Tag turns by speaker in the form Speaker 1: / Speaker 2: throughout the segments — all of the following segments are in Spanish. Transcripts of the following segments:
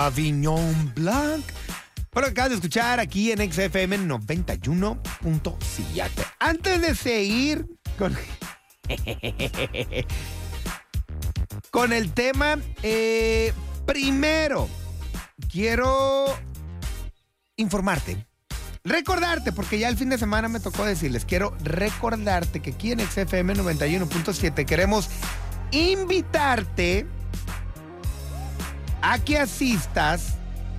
Speaker 1: Sauvignon Blanc. Por lo que acabas de escuchar aquí en XFM 91.7. Antes de seguir con el tema, primero quiero informarte, recordarte, porque ya el fin de semana me tocó decirles, quiero recordarte que aquí en XFM 91.7 queremos invitarte a que asistas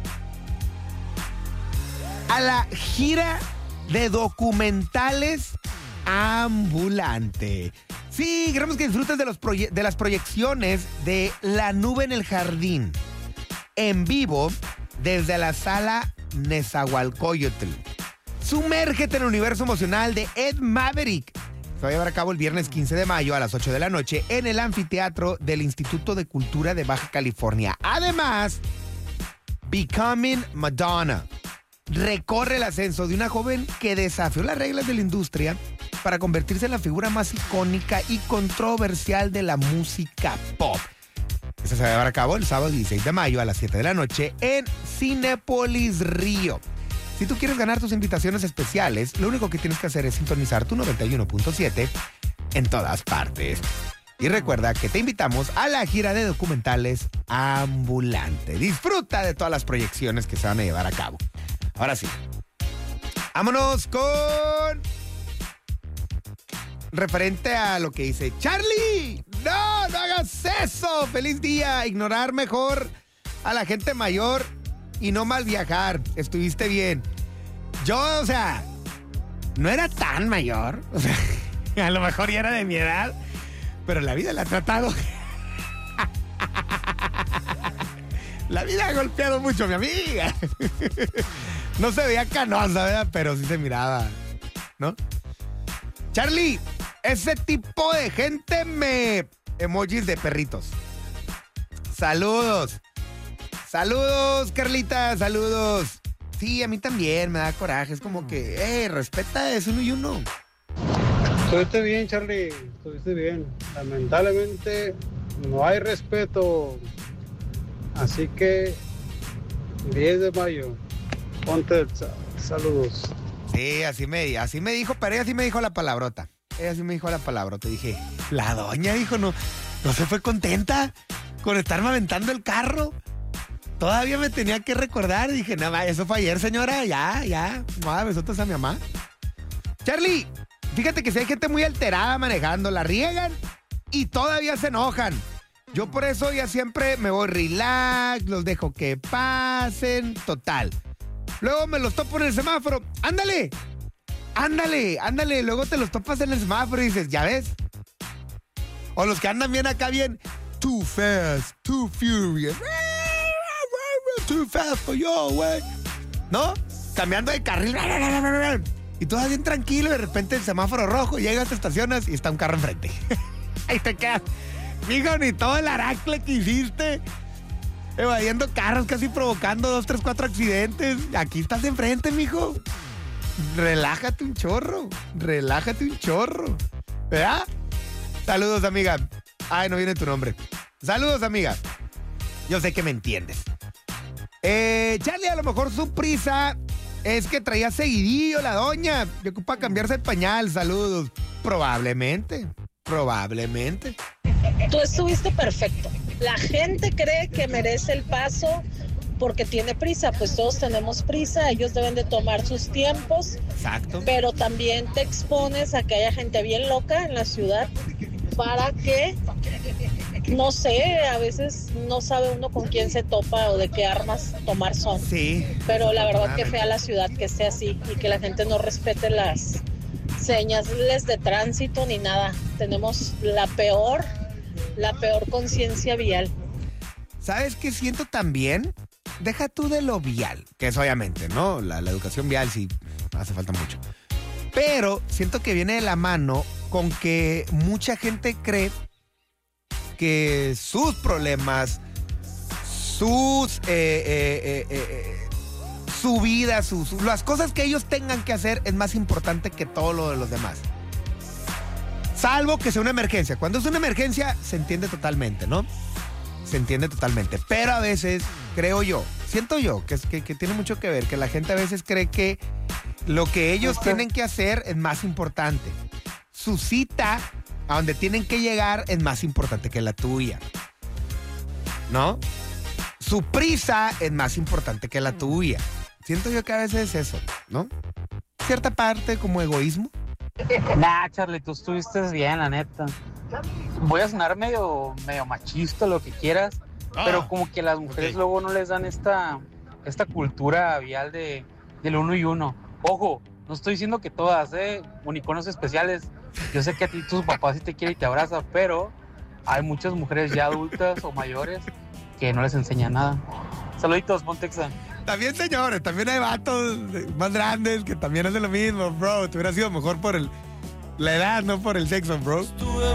Speaker 1: a la gira de documentales ambulante. Sí, queremos que disfrutes de las proyecciones de La Nube en el Jardín en vivo desde la sala Nezahualcóyotl. Sumérgete en el universo emocional de Ed Maverick. Se va a llevar a cabo el viernes 15 de mayo a las 8 de la noche en el anfiteatro del Instituto de Cultura de Baja California. Además, Becoming Madonna recorre el ascenso de una joven que desafió las reglas de la industria para convertirse en la figura más icónica y controversial de la música pop. Esta se va a llevar a cabo el sábado 16 de mayo a las 7 de la noche en Cinépolis Río. Si tú quieres ganar tus invitaciones especiales, lo único que tienes que hacer es sintonizar tu 91.7 en todas partes. Y recuerda que te invitamos a la gira de documentales ambulante. Disfruta de todas las proyecciones que se van a llevar a cabo. Ahora sí, vámonos con referente a lo que dice Charlie. No, no hagas eso. Feliz día. Ignorar mejor a la gente mayor y no mal viajar. Estuviste bien. Yo, o sea, no era tan mayor. O sea, a lo mejor ya era de mi edad, pero la vida la ha tratado. La vida ha golpeado mucho a mi amiga. No se veía canosa, ¿verdad? Pero sí se miraba, ¿no? Charlie, ese tipo de gente me... Emojis de perritos. Saludos. Saludos, Carlita, saludos. Sí, a mí también me da coraje. Es como que, respeta, es uno y uno.
Speaker 2: Estuviste bien, Charlie, estuviste bien. Lamentablemente no hay respeto. Así que 10 de mayo, ponte saludos.
Speaker 1: Sí, así me dijo, pero ella sí me dijo la palabrota. Ella sí me dijo la palabrota. Dije, la doña dijo, no se fue contenta con estarme aventando el carro. Todavía me tenía que recordar. Dije, nada, eso fue ayer, señora. Ya. No, besotas a mi mamá. Charlie, fíjate que si hay gente muy alterada manejando, la riegan y todavía se enojan. Yo por eso ya siempre me voy relax, los dejo que pasen, total. Luego me los topo en el semáforo. Ándale. Luego te los topas en el semáforo y dices, ¿ya ves? O los que andan bien acá, bien, too fast, too furious. Too fast for you, güey. ¿No? Cambiando de carril. Y tú vas bien tranquilo y de repente el semáforo rojo, llegas, te estacionas y está un carro enfrente. Ahí te quedas. Mijo, ni todo el aracle que hiciste, evadiendo carros, casi provocando 2, 3, 4 accidentes. Aquí estás de enfrente, mijo. Relájate un chorro. ¿Verdad? Saludos, amiga. Ay, no viene tu nombre. Saludos, amiga. Yo sé que me entiendes. Charlie, a lo mejor su prisa es que traía seguidillo la doña y ocupa cambiarse el pañal. Saludos. Probablemente.
Speaker 3: Tú estuviste perfecto. La gente cree que merece el paso porque tiene prisa. Pues todos tenemos prisa, ellos deben de tomar sus tiempos.
Speaker 1: Exacto.
Speaker 3: Pero también te expones a que haya gente bien loca en la ciudad para que, no sé, a veces no sabe uno con quién se topa o de qué armas tomar son.
Speaker 1: Sí.
Speaker 3: Pero la verdad que fea la ciudad que esté así y que la gente no respete las señales de tránsito ni nada. Tenemos la peor conciencia vial.
Speaker 1: ¿Sabes qué siento también? Deja tú de lo vial, que es obviamente, ¿no? La educación vial sí hace falta mucho. Pero siento que viene de la mano con que mucha gente cree que sus problemas, su vida, las cosas que ellos tengan que hacer es más importante que todo lo de los demás. Salvo que sea una emergencia. Cuando es una emergencia, se entiende totalmente, ¿no? Se entiende totalmente. Pero a veces creo yo. Siento yo que tiene mucho que ver, que la gente a veces cree que lo que ellos tienen que hacer es más importante. Su cita a donde tienen que llegar es más importante que la tuya, ¿no? Su prisa es más importante que la tuya. Siento yo que a veces es eso, ¿no? Cierta parte como egoísmo.
Speaker 4: Nah, Charlie, tú estuviste bien, la neta. Voy a sonar medio machista, lo que quieras, pero como que las mujeres luego no les dan esta cultura vial del uno y uno. Ojo, no estoy diciendo que todas, unicornios especiales. Yo sé que a ti tu papá sí te quiere y te abraza, pero hay muchas mujeres ya adultas o mayores que no les enseñan nada. Saluditos, Pontexa.
Speaker 1: También, señores, también hay vatos más grandes que también hacen lo mismo, bro. Te hubiera sido mejor por la edad, no por el sexo, bro.